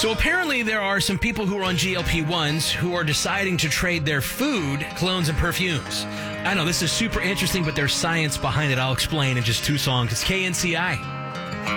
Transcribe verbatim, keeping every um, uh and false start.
So apparently there are some people who are on G L P ones who are deciding to trade their food, colognes, and perfumes. I know this is super interesting, but there's science behind it. I'll explain in just two songs. It's K N C I.